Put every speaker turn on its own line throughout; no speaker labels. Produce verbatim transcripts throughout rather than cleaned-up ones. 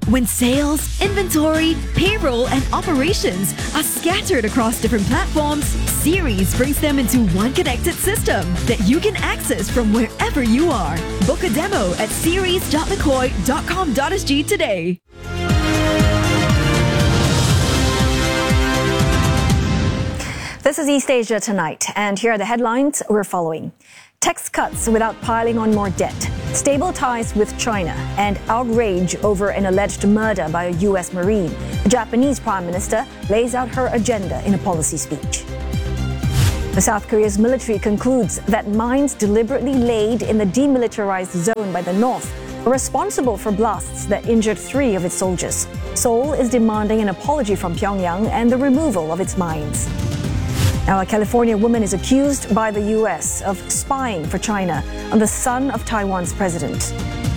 When sales, inventory, payroll, and operations are scattered across different platforms, Ceres brings them into one connected system that you can access from wherever you are. Book a demo at ceres dot mccoy dot com dot s g today.
This is East Asia Tonight, and here are the headlines we're following. Tax cuts without piling on more debt, stable ties with China, and outrage over an alleged murder by a U S Marine. The Japanese Prime Minister lays out her agenda in a policy speech. The South Korea's military concludes that mines deliberately laid in the demilitarized zone by the north were responsible for blasts that injured three of its soldiers. Seoul is demanding an apology from Pyongyang and the removal of its mines. Now, a California woman is accused by the U S of spying for China on the son of Taiwan's president.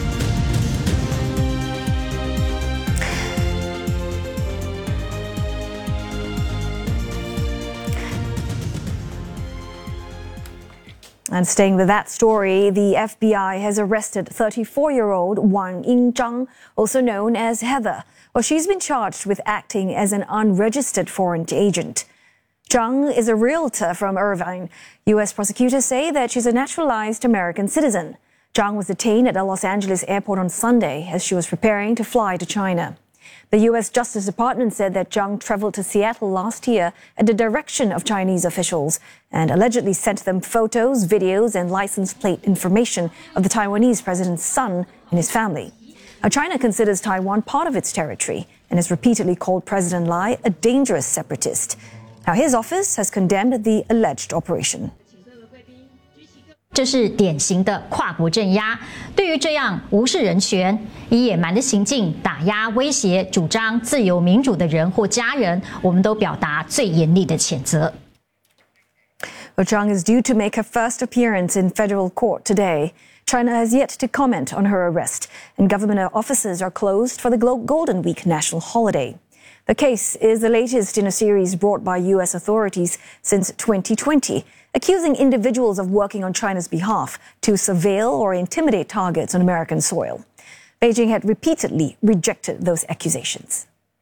And staying with that story, the F B I has arrested thirty-four-year-old Wang Yingzhang, also known as Heather. Well, she's been charged with acting as an unregistered foreign agent. Zhang is a realtor from Irvine. U S prosecutors say that she's a naturalized American citizen. Zhang was detained at the Los Angeles airport on Sunday as she was preparing to fly to China. The U S Justice Department said that Zhang traveled to Seattle last year at the direction of Chinese officials and allegedly sent them photos, videos, and license plate information of the Taiwanese president's son and his family. Now, China considers Taiwan part of its territory and has repeatedly called President Lai a dangerous separatist. Now, his office has condemned the alleged operation.
这是典型的跨国镇压，对于这样无视人权、以野蛮的行径打压、威胁主张自由民主的人或家人，我们都表达最严厉的谴责。
Zhang is due to make her first appearance in federal court today. China has yet to comment on her arrest, and government offices are closed for the Golden Week national holiday. The case is the latest in a series brought by U S authorities since twenty twenty, accusing individuals of working on China's behalf to surveil or intimidate targets on American soil. Beijing had repeatedly rejected those accusations.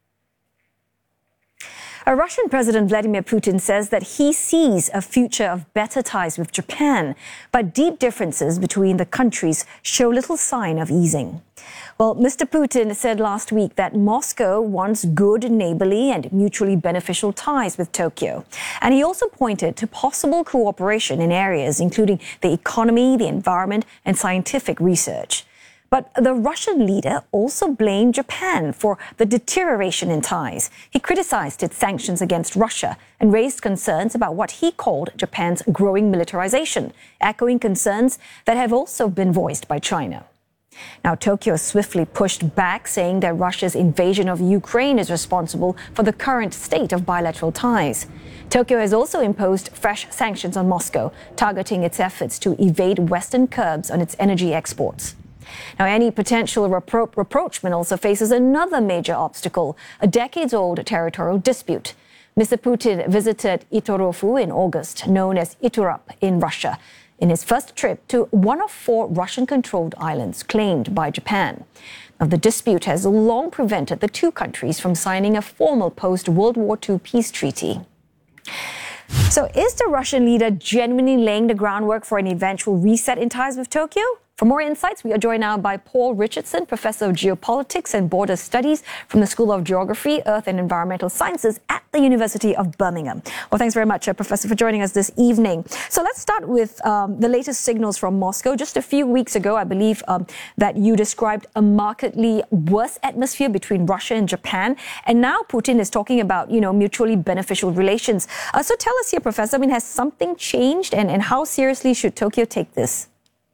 A Russian President Vladimir Putin says that he sees a future of better ties with Japan, but deep differences between the countries show little sign of easing. Well, Mister Putin said last week that Moscow wants good, neighborly, and mutually beneficial ties with Tokyo. And he also pointed to possible cooperation in areas including the economy, the environment, and scientific research. But the Russian leader also blamed Japan for the deterioration in ties. He criticized its sanctions against Russia and raised concerns about what he called Japan's growing militarization, echoing concerns that have also been voiced by China. Now, Tokyo swiftly pushed back, saying that Russia's invasion of Ukraine is responsible for the current state of bilateral ties. Tokyo has also imposed fresh sanctions on Moscow, targeting its efforts to evade Western curbs on its energy exports. Now, any potential repro- rapprochement also faces another major obstacle, a decades-old territorial dispute. Mister Putin visited Iturofu in August, known as Iturup in Russia, in his first trip to one of four Russian-controlled islands claimed by Japan. Now, the dispute has long prevented the two countries from signing a formal post-World War Two peace treaty. So is the Russian leader genuinely laying the groundwork for an eventual reset in ties with Tokyo? For more insights, we are joined now by Paul Richardson, Professor of Geopolitics and Border Studies from the School of Geography, Earth and Environmental Sciences at the University of Birmingham. Well, thanks very much, uh, Professor, for joining us this evening. So let's start with um, the latest signals from Moscow. Just a few weeks ago, I believe um, that you described a markedly worse atmosphere between Russia and Japan. And now Putin is talking about, you know, mutually beneficial relations. Uh, so tell us here, Professor, I mean, has something changed, and, and how seriously should Tokyo take this?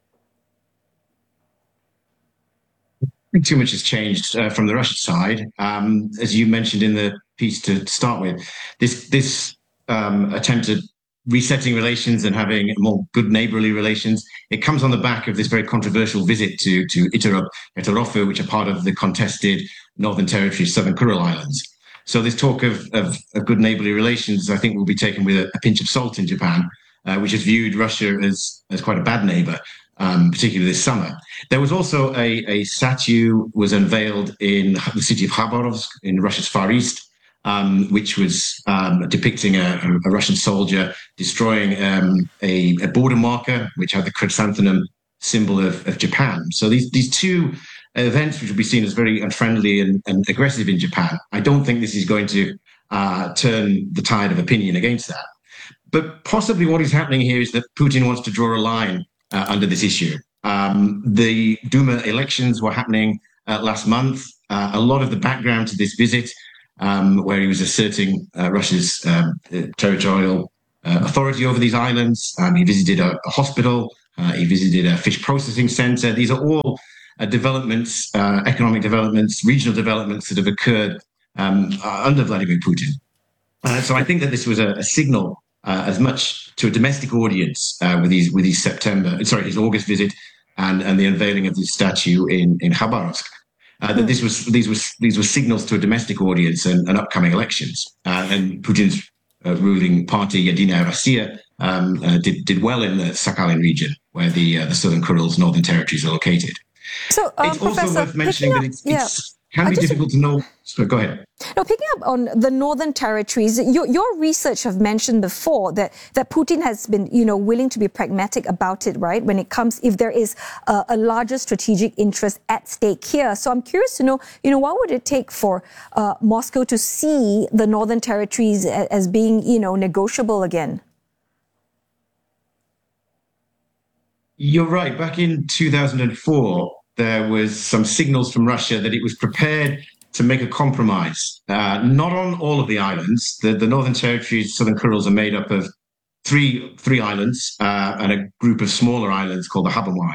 I think too much has changed uh, from the Russian side. Um, as you mentioned in the piece to start with, this this um, attempt at resetting relations and having more good neighborly relations, it comes on the back of this very controversial visit to to Iturup, Iturofu, which are part of the contested Northern Territory, Southern Kuril Islands. So this talk of, of, of good neighborly relations, I think, will be taken with a, a pinch of salt in Japan, uh, which has viewed Russia as as quite a bad neighbor. um, particularly this summer. There was also a, a statue was unveiled in the city of Khabarovsk in Russia's Far East, um, which was um, depicting a, a Russian soldier destroying um, a, a border marker, which had the chrysanthemum symbol of, of Japan. So these, these two events, which will be seen as very unfriendly and, and aggressive in Japan, I don't think this is going to uh, turn the tide of opinion against that. But possibly what is happening here is that Putin wants to draw a line uh, under this issue. Um, the Duma elections were happening uh, last month. Uh, a lot of the background to this visit, um, where he was asserting uh, Russia's um, territorial uh, authority over these islands. Um, he visited a, a hospital. Uh, he visited a fish processing center. These are all uh, developments, uh, economic developments, regional developments that have occurred um, uh, under Vladimir Putin. Uh, so I think that this was a, a signal Uh, as much to a domestic audience uh, with his with his September, sorry, his August visit, and and the unveiling of the statue in in Khabarovsk. Uh, that this was these was these were signals to a domestic audience and, and upcoming elections. Uh, and Putin's uh, ruling party Yedinaya Rossiya um, uh, did did well in the Sakhalin region, where the uh, the Southern Kurils, Northern Territories, are located.
So, um,
it's also
Professor,
worth mentioning
up,
that it's,
yeah.
it's can be difficult to know. So go ahead.
Now, picking up on the Northern Territories, your, your research have mentioned before that, that Putin has been, you know, willing to be pragmatic about it, right? When it comes, if there is a, a larger strategic interest at stake here. So I'm curious to know, you know, what would it take for uh, Moscow to see the Northern Territories as, as being, you know, negotiable again?
You're right. Back in two thousand four, there was some signals from Russia that it was prepared to make a compromise, uh, not on all of the islands. The, the Northern Territories, Southern Kurils, are made up of three three islands uh, and a group of smaller islands called the Habamai.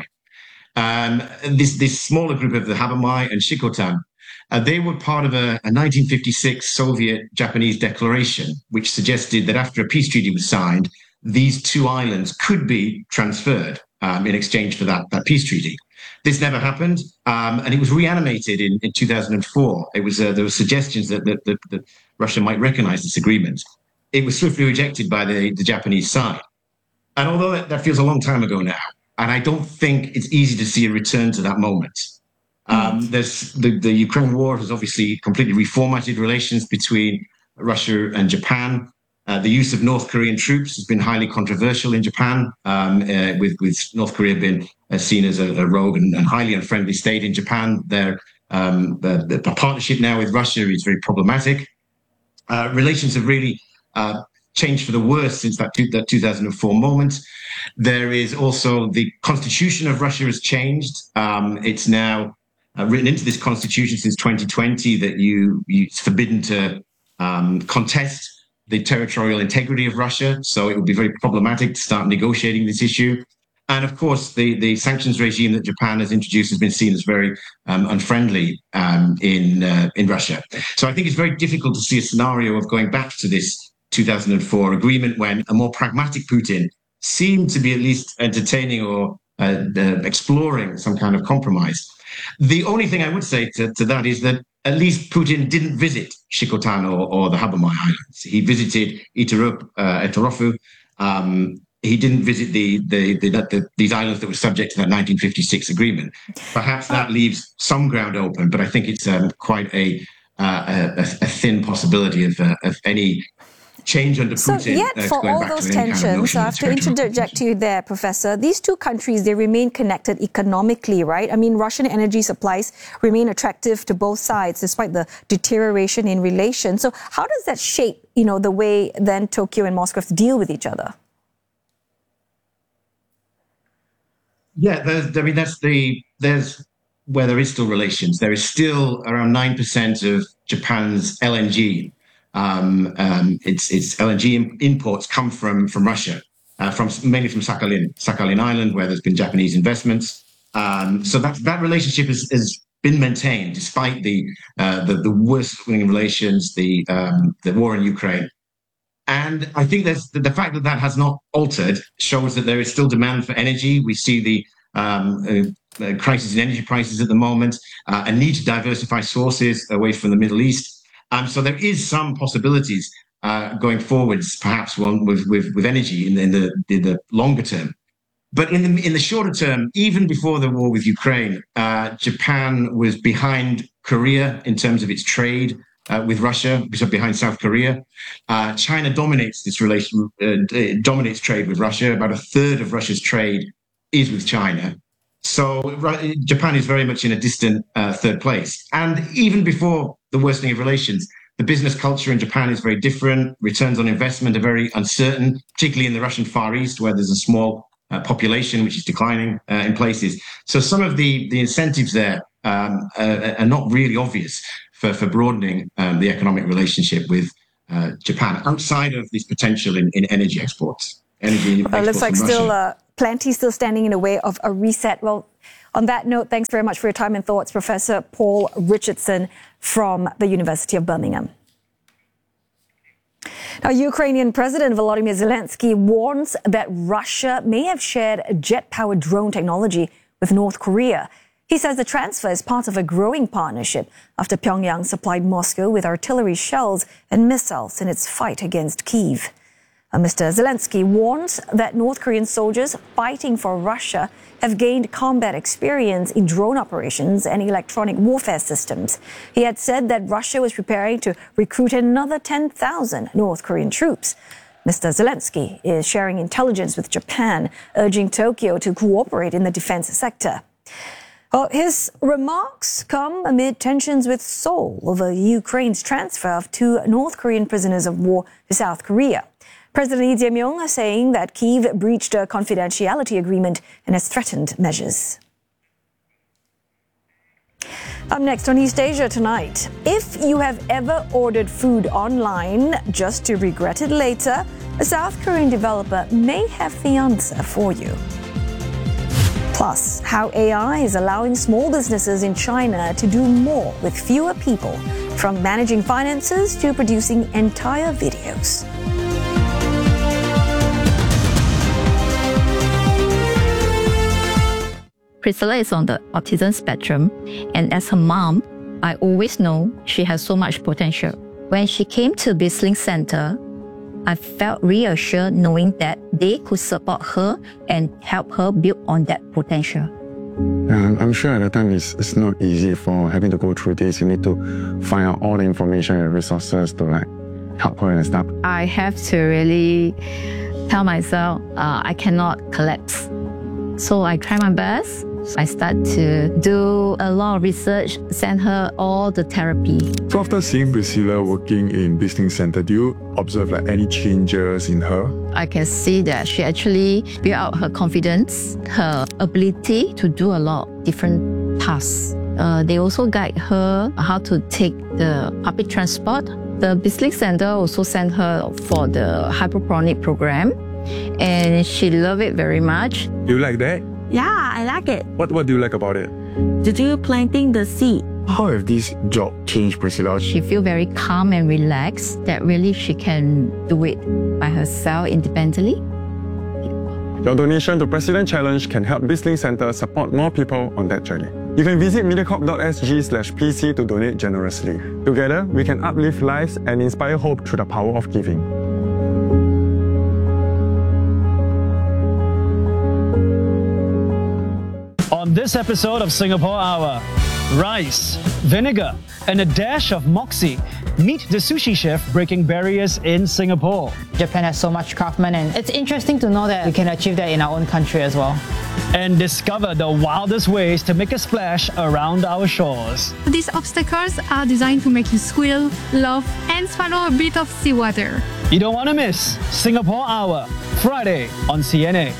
Um, this, this smaller group of the Habamai and Shikotan, uh, they were part of a, a nineteen fifty-six Soviet-Japanese declaration, which suggested that after a peace treaty was signed, these two islands could be transferred um, in exchange for that, that peace treaty. This never happened, um, and it was reanimated in, in two thousand four. It was uh, there were suggestions that, that, that, that Russia might recognize this agreement. It was swiftly rejected by the, the Japanese side. And although that, that feels a long time ago now, and I don't think it's easy to see a return to that moment. Um, there's the, the Ukraine war has obviously completely reformatted relations between Russia and Japan. Uh, the use of North Korean troops has been highly controversial in Japan, um, uh, with, with North Korea being uh, seen as a, a rogue and, and highly unfriendly state in Japan. Their um, the, the partnership now with Russia is very problematic. Uh, relations have really uh, changed for the worse since that, two, that two thousand four moment. There is also the constitution of Russia has changed. Um, it's now uh, written into this constitution since twenty twenty that you, you it's forbidden to um, contest the territorial integrity of Russia. So it would be very problematic to start negotiating this issue. And of course, the, the sanctions regime that Japan has introduced has been seen as very um, unfriendly um, in uh, in Russia. So I think it's very difficult to see a scenario of going back to this two thousand four agreement when a more pragmatic Putin seemed to be at least entertaining or uh, uh, exploring some kind of compromise. The only thing I would say to, to that is that at least Putin didn't visit Shikotan or, or the Habamai Islands. He visited Iturup, uh, Etorofu. Um, he didn't visit the, the, the, the these islands that were subject to that nineteen fifty-six agreement. Perhaps that leaves some ground open, but I think it's um, quite a, uh, a a thin possibility of uh, of any change under Putin.
So yet,
uh,
for all those tensions, kind of I have to interject to you there, Professor. These two countries, they remain connected economically, right? I mean, Russian energy supplies remain attractive to both sides despite the deterioration in relations. So how does that shape, you know, the way then Tokyo and Moscow have to deal with each other?
Yeah, there's, I mean, that's the, there's where there is still relations. There is still around nine percent of Japan's L N G. Um, um, its, its L N G imports come from, from Russia, uh, from mainly from Sakhalin, Sakhalin Island, where there's been Japanese investments. Um, so that, that relationship has, has been maintained despite the, uh, the, the worsening relations, the, um, the war in Ukraine. And I think there's the, the fact that that has not altered shows that there is still demand for energy. We see the um, uh, uh, crisis in energy prices at the moment, uh, a need to diversify sources away from the Middle East. Um, so there is some possibilities uh, going forwards, perhaps one with, with, with energy in, in, the, in the longer term. But in the in the shorter term, even before the war with Ukraine, uh, Japan was behind Korea in terms of its trade uh, with Russia, behind South Korea. Uh, China dominates this relation, uh, dominates trade with Russia. About a third of Russia's trade is with China. So Japan is very much in a distant uh, third place. And even before the worsening of relations, the business culture in Japan is very different. Returns on investment are very uncertain, particularly in the Russian Far East, where there's a small uh, population which is declining uh, in places. So some of the, the incentives there um, uh, are not really obvious for, for broadening um, the economic relationship with uh, Japan outside of this potential in, in energy exports. Energy
well,
exports
looks like
from
still
Russia.
uh, plenty still standing in the way of a reset. Well, on that note, thanks very much for your time and thoughts, Professor Paul Richardson from the University of Birmingham. Now, Ukrainian President Volodymyr Zelensky warns that Russia may have shared jet-powered drone technology with North Korea. He says the transfer is part of a growing partnership after Pyongyang supplied Moscow with artillery shells and missiles in its fight against Kyiv. Uh, Mister Zelensky warns that North Korean soldiers fighting for Russia have gained combat experience in drone operations and electronic warfare systems. He had said that Russia was preparing to recruit another ten thousand North Korean troops. Mister Zelensky is sharing intelligence with Japan, urging Tokyo to cooperate in the defense sector. Well, his remarks come amid tensions with Seoul over Ukraine's transfer of two North Korean prisoners of war to South Korea. President Lee Jae-myung is saying that Kyiv breached a confidentiality agreement and has threatened measures. Up next on East Asia Tonight, if you have ever ordered food online just to regret it later, a South Korean developer may have the answer for you. Plus, how A I is allowing small businesses in China to do more with fewer people, from managing finances to producing entire videos.
Priscilla is on the autism spectrum, and as her mom, I always know she has so much potential. When she came to BizLink Center, I felt reassured knowing that they could support her and help her build on that potential.
Um, I'm sure at the time it's, it's not easy for having to go through this. You need to find out all the information and resources to like help her and stuff.
I have to really tell myself uh, I cannot collapse. So I try my best. I start to do a lot of research, send her all the therapy.
So after seeing Priscilla working in BizLink Center, do you observe like any changes in her?
I can see that she actually built out her confidence, her ability to do a lot of different tasks. Uh, they also guide her how to take the public transport. The BizLink Center also sent her for the hydroponic program, and she loved it very much.
Do you like that?
Yeah, I like it.
What What do you like about it?
To do planting the seed.
How have this job changed Priscilla?
She feels very calm and relaxed that really she can do it by herself independently.
Your donation to President Challenge can help BizLink Center support more people on that journey. You can visit mediacorp.sg slash PC to donate generously. Together, we can uplift lives and inspire hope through the power of giving.
On this episode of Singapore Hour, rice, vinegar, and a dash of moxie. Meet the sushi chef breaking barriers in Singapore.
Japan has so much craftsmen, and it's interesting to know that we can achieve that in our own country as well.
And discover the wildest ways to make a splash around our shores.
These obstacles are designed to make you squeal, laugh, and swallow a bit of seawater.
You don't want to miss Singapore Hour, Friday on C N A.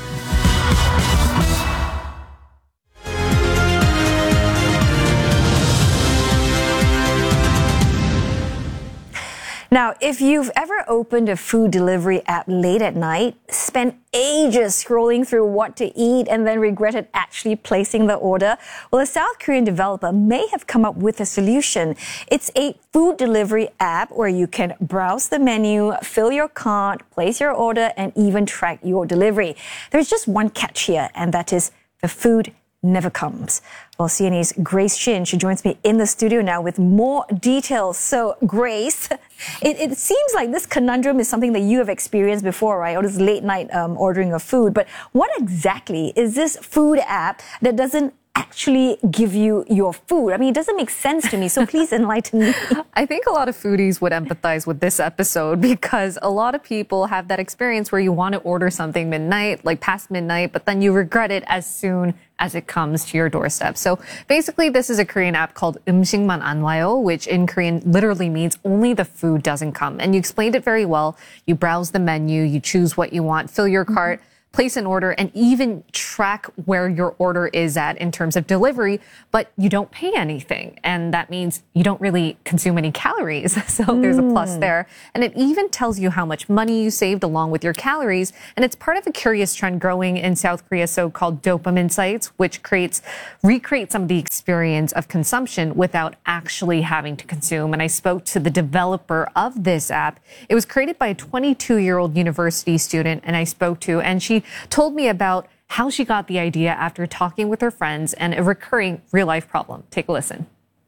Now, if you've ever opened a food delivery app late at night, spent ages scrolling through what to eat, and then regretted actually placing the order, well, a South Korean developer may have come up with a solution. It's a food delivery app where you can browse the menu, fill your cart, place your order, and even track your delivery. There's just one catch here, and that is the food never comes. Well, C N A's Grace Chin, she joins me in the studio now with more details. So, Grace, It, it seems like this conundrum is something that you have experienced before, right? Or this late night um, ordering of food. But what exactly is this food app that doesn't actually give you your food? I mean, it doesn't make sense to me, so please enlighten me.
I think a lot of foodies would empathize with this episode because a lot of people have that experience where you want to order something midnight, like past midnight, but then you regret it as soon as it comes to your doorstep. So basically, this is a Korean app called 음식만 안 와요, which in Korean literally means only the food doesn't come. And you explained it very well. You browse the menu, you choose what you want, fill your cart, place an order, and even track where your order is at in terms of delivery, but you don't pay anything. And that means you don't really consume any calories. So mm. there's a plus there. And it even tells you how much money you saved along with your calories. And it's part of a curious trend growing in South Korea, so-called dopamine sites, which creates, recreate some of the experience of consumption without actually having to consume. And I spoke to the developer of this app. It was created by a twenty-two-year-old university student, and I spoke to, and she told me about how she got the idea after talking with her friends and a recurring real-life problem. Take a listen.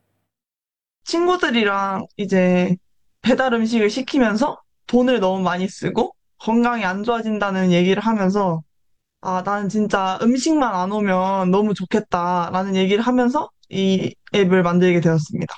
친구들이랑 이제 배달 음식을 시키면서 돈을 너무 많이 쓰고 건강이 안 좋아진다는 얘기를 하면서 아, 나는 진짜 음식만 안 오면 너무 좋겠다라는 얘기를 하면서 이 앱을 만들게 되었습니다.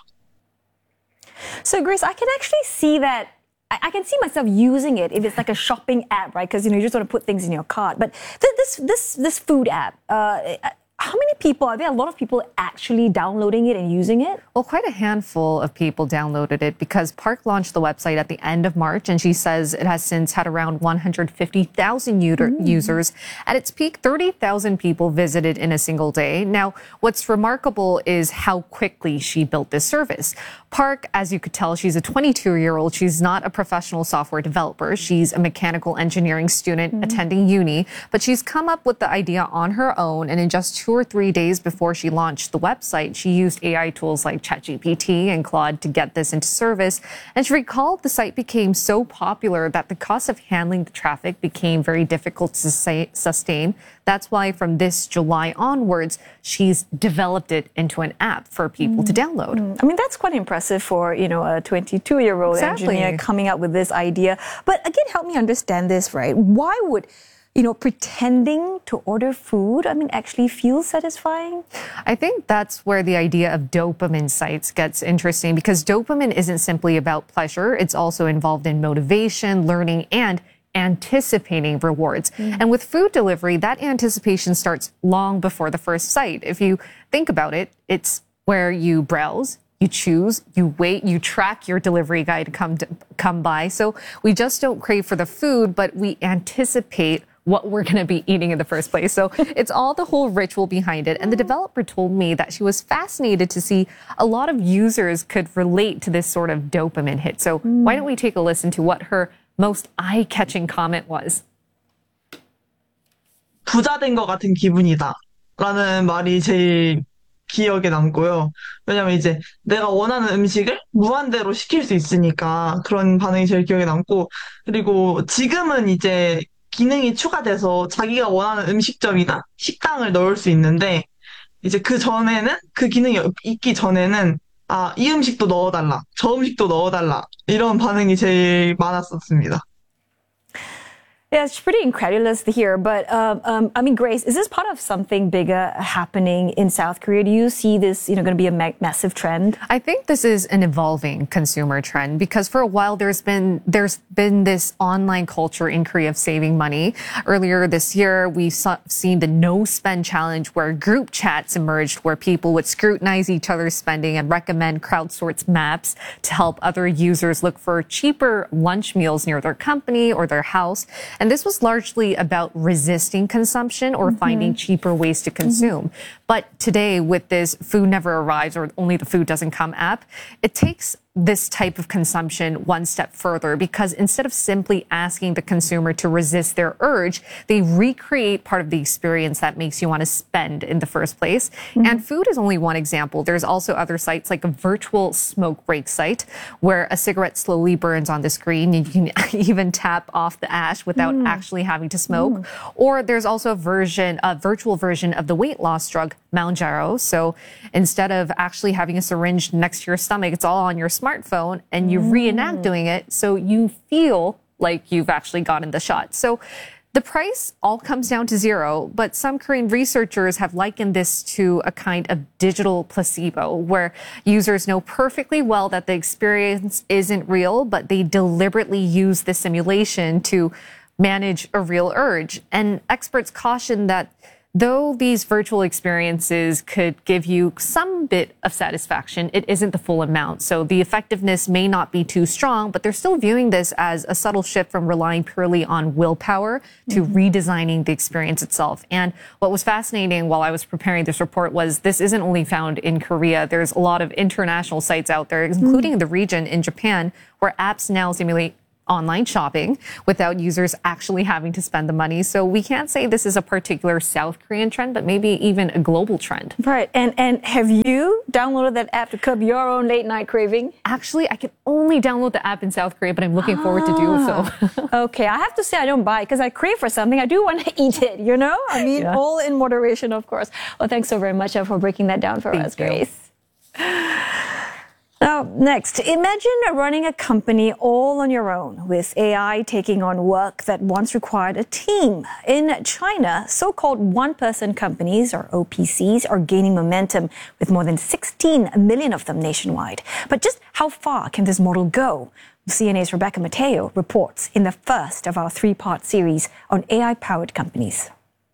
So Grace, I can actually see that I can see myself using it if it's like a shopping app, right? Because, you know, you just want to put things in your cart. But th- this this this food app, uh, how many people, are there a lot of people actually downloading it and using it?
Well, quite a handful of people downloaded it because Park launched the website at the end of March, and she says it has since had around one hundred fifty thousand user- mm. users. At its peak, thirty thousand people visited in a single day. Now, what's remarkable is how quickly she built this service. Park, as you could tell, she's a twenty-two-year-old. She's not a professional software developer. She's a mechanical engineering student mm. attending uni, but she's come up with the idea on her own, and in just two or three days before she launched the website, she used A I tools like ChatGPT and Claude to get this into service. And she recalled the site became so popular that the cost of handling the traffic became very difficult to say, sustain. That's why from this July onwards, she's developed it into an app for people mm. to download.
Mm. I mean, that's quite impressive for, you know, a twenty-two-year-old
exactly.
engineer coming up with this idea. But again, help me understand this, right? Why would, you know, pretending to order food, I mean, actually feel satisfying?
I think that's where the idea of dopamine sites gets interesting, because dopamine isn't simply about pleasure. It's also involved in motivation, learning, and anticipating rewards. Mm. And with food delivery, that anticipation starts long before the first site. If you think about it, it's where you browse, you choose, you wait, you track your delivery guy to come to, come by. So we just don't crave for the food, but we anticipate what we're going to be eating in the first place. So it's all the whole ritual behind it. And the developer told me that she was fascinated to see a lot of users could relate to this sort of dopamine hit. So mm. why don't we take a listen to what her most eye-catching comment was.
부자 된 것 같은 기분이다 라는 말이 제일 기억에 남고요. 왜냐면 이제 내가 원하는 음식을 무한대로 시킬 수 있으니까 그런 반응이 제일 기억에 남고, 그리고 지금은 이제 기능이 추가돼서 자기가 원하는 음식점이나 식당을 넣을 수 있는데, 이제 그 전에는, 그 기능이 있기 전에는 아, 이 음식도 넣어달라, 저 음식도 넣어달라, 이런 반응이 제일 많았었습니다.
Yeah, it's pretty incredulous here. But, um, um, I mean, Grace, is this part of something bigger happening in South Korea? Do you see this, you know, going to be a ma- massive trend?
I think this is an evolving consumer trend, because for a while there's been there's been this online culture in Korea of saving money. Earlier this year, we've saw, seen the no spend challenge, where group chats emerged where people would scrutinize each other's spending and recommend crowdsourced maps to help other users look for cheaper lunch meals near their company or their house. And this was largely about resisting consumption or mm-hmm. finding cheaper ways to consume. Mm-hmm. But today, with this food never arrives or only the food doesn't come app, it takes this type of consumption one step further, because instead of simply asking the consumer to resist their urge, they recreate part of the experience that makes you want to spend in the first place. Mm-hmm. And food is only one example. There's also other sites like a virtual smoke break site where a cigarette slowly burns on the screen and you can even tap off the ash without mm. actually having to smoke. Mm. Or there's also a version, a virtual version of the weight loss drug, Mounjaro. So instead of actually having a syringe next to your stomach, it's all on your smartphone and you reenact doing it so you feel like you've actually gotten the shot. So the price all comes down to zero, but some Korean researchers have likened this to a kind of digital placebo where users know perfectly well that the experience isn't real, but they deliberately use the simulation to manage a real urge. And experts caution that though these virtual experiences could give you some bit of satisfaction, it isn't the full amount. So the effectiveness may not be too strong, but they're still viewing this as a subtle shift from relying purely on willpower to mm-hmm. redesigning the experience itself. And what was fascinating while I was preparing this report was this isn't only found in Korea. There's a lot of international sites out there, including mm-hmm. the region in Japan, where apps now simulate online shopping without users actually having to spend the money. So we can't say this is a particular South Korean trend, but maybe even a global trend.
Right. And and have you downloaded that app to curb your own late night craving?
Actually, I can only download the app in South Korea, but I'm looking ah. forward to do so.
Okay. I have to say I don't buy it because I crave for something. I do want to eat it, you know? I mean, yeah. all in moderation, of course. Well, thanks so very much for breaking that down for
Thank
us,
you.
Grace. Now, next, imagine running a company all on your own with A I taking on work that once required a team. In China, so-called one-person companies, or O P Cs, are gaining momentum with more than sixteen million of them nationwide. But just how far can this model go? C N A's Rebecca Mateo reports in the first of our three-part series on A I-powered companies.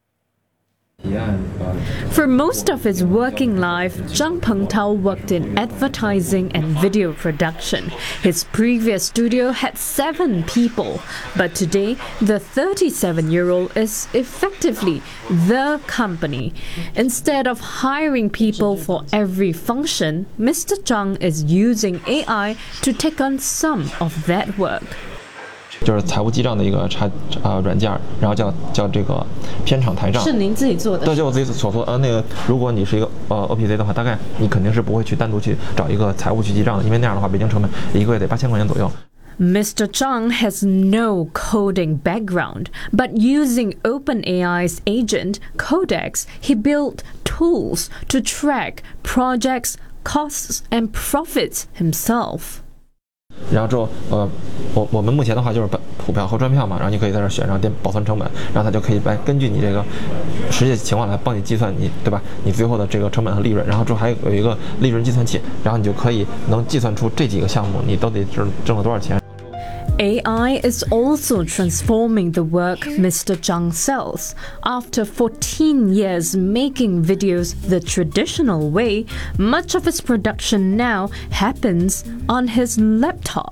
For most of his working life, Zhang Pengtao worked in advertising and video production. His previous studio had seven people, but today the thirty-seven-year-old is effectively the company. Instead of hiring people for every function, Mister Zhang is using A I to take on some of that work.
就是财务记账的一个插呃软件，然后叫叫这个片场台账。
是您自己做的？
对，就我自己所做。呃，那个，如果你是一个呃 O P C 的话，大概你肯定是不会去单独去找一个财务去记账的，因为那样的话，北京成本一个月得八千块钱左右。
Mister Zhang has no coding background, but using OpenAI's agent, Codex, he built tools to track projects, costs, and profits himself.
然后之后，呃，我我们目前的话就是普票和专票嘛，然后你可以在这选上点保存成本，然后它就可以来根据你这个实际情况来帮你计算你对吧？你最后的这个成本和利润，然后之后还有一个利润计算器，然后你就可以能计算出这几个项目你都得挣挣了多少钱。
A I is also transforming the work Mister Zhang sells. After fourteen years making videos the traditional way, much of his production now happens on his laptop.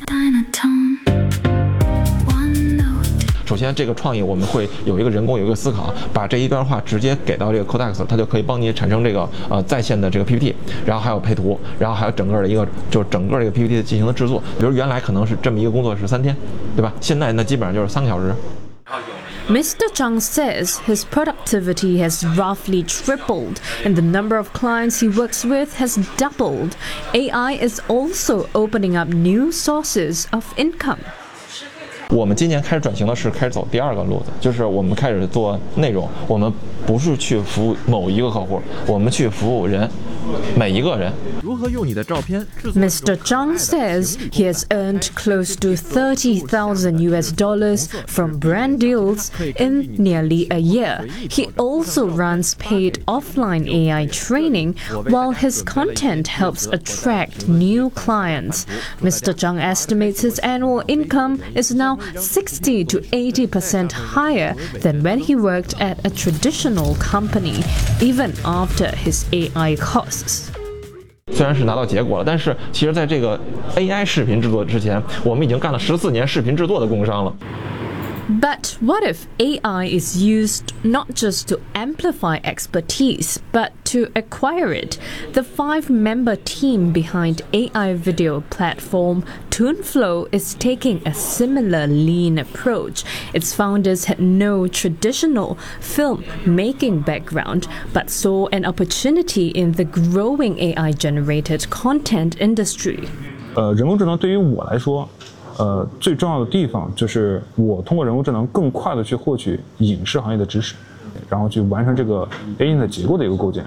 首先，这个创意我们会有一个人工有一个思考，把这一段话直接给到这个 Codex， 它就可以帮你产生这个呃在线的这个 P P T， 然后还有配图，然后还有整个的一个就整个这个 P P T 进行的制作。比如原来可能是这么一个工作是三天，对吧？现在那基本上就是三个小时。
Mister Zhang says his productivity has roughly tripled and the number of clients he works with has doubled. A I is also opening up new sources of income.
我们今年开始转型的是开始走第二个路子，就是我们开始做内容，我们不是去服务某一个客户，我们去服务人，每一个人。如何用你的照片制作
Mister Zhang says he has earned close to thirty thousand U S dollars from brand deals in nearly a year. He also runs paid offline A I training, while his content helps attract new clients. Mister Zhang estimates his annual income is now sixty to eighty percent higher than when he worked at a traditional company, even after his A I costs.
虽然是拿到结果了，但是其实在这个 A I 视频制作之前，我们已经干了十四年视频制作的工商了。
But what if A I is used not just to amplify expertise, but to acquire it? The five-member team behind A I video platform Toonflow is taking a similar lean approach. Its founders had no traditional film-making background, but saw an opportunity in the growing A I-generated content industry.
呃，人工智能对于我来说。 呃，最重要的地方就是我通过人工智能更快的去获取影视行业的知识，然后去完成这个 A I 的结构的一个构建。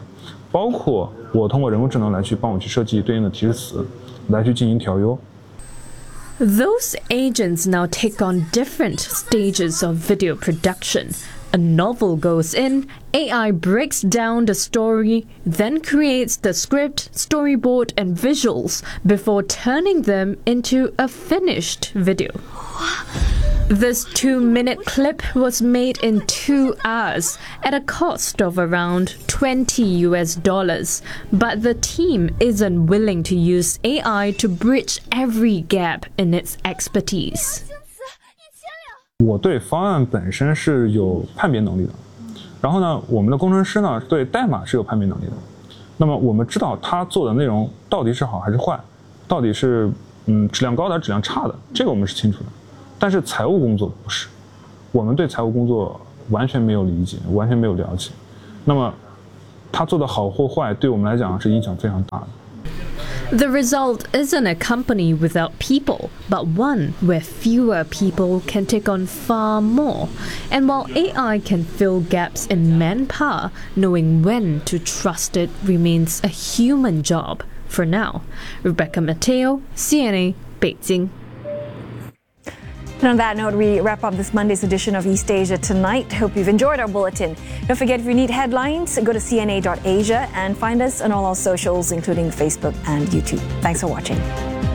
包括我通过人工智能来去帮我去设计对应的提示词，来去进行调优。
Those agents now take on different stages of video production. A novel goes in, A I breaks down the story, then creates the script, storyboard, and visuals before turning them into a finished video. This two-minute clip was made in two hours at a cost of around twenty U S dollars, but the team isn't willing to use A I to bridge every gap in its expertise.
我对方案本身是有判别能力的，然后呢，我们的工程师呢对代码是有判别能力的。那么我们知道他做的内容到底是好还是坏，到底是嗯质量高的质量差的，这个我们是清楚的。但是财务工作不是，我们对财务工作完全没有理解，完全没有了解。那么他做的好或坏，对我们来讲是影响非常大的。
The result isn't a company without people, but one where fewer people can take on far more. And while A I can fill gaps in manpower, knowing when to trust it remains a human job for now. Rebecca Mateo, C N A, Beijing.
And on that note, we wrap up this Monday's edition of East Asia Tonight. Hope you've enjoyed our bulletin. Don't forget, if you need headlines, go to C N A dot asia and find us on all our socials, including Facebook and YouTube. Thanks for watching.